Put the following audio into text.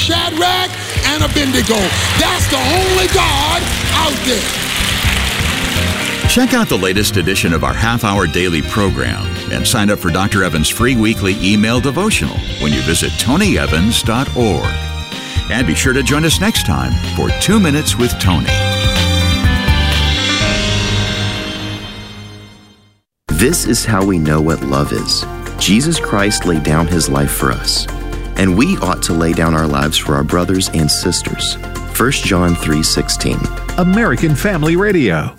Shadrach and Abednego. That's the only God out there. Check out the latest edition of our half-hour daily program and sign up for Dr. Evans' free weekly email devotional when you visit tonyevans.org. And be sure to join us next time for 2 Minutes with Tony. This is how we know what love is. Jesus Christ laid down his life for us, and we ought to lay down our lives for our brothers and sisters. 1 John 3:16. American Family Radio.